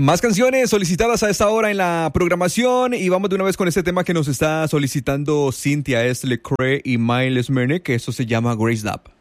Más canciones solicitadas a esta hora en la programación y vamos de una vez con este tema que nos está solicitando Cynthia S. Lecrae y Miles Merne, que eso se llama Grace Lab.